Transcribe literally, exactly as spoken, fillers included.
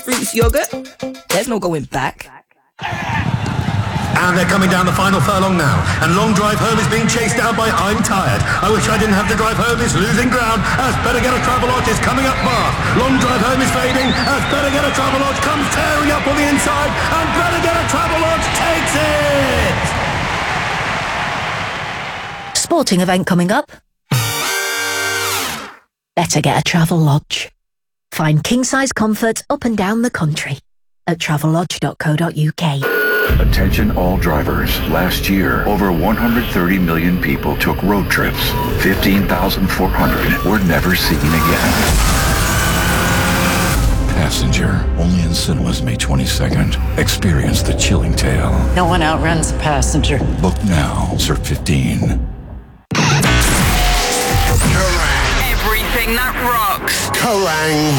Fruits yogurt? There's no going back. And they're coming down the final furlong now. And Long Drive Home is being chased down by I'm Tired. I wish I didn't have to drive home. It's losing ground as Better Get a Travelodge is coming up fast. Long Drive Home is fading as Better Get a Travelodge comes tearing up on the inside. And Better Get a Travelodge takes it! Sporting event coming up. Better Get a Travelodge. Find king-size comfort up and down the country at travelodge dot co dot uk. Attention all drivers. Last year, over one hundred thirty million people took road trips. fifteen thousand four hundred were never seen again. Passenger, only in cinemas May twenty-second. Experience the chilling tale. No one outruns a passenger. Book now, Sir fifteen. Everything that rocks. Kerrang!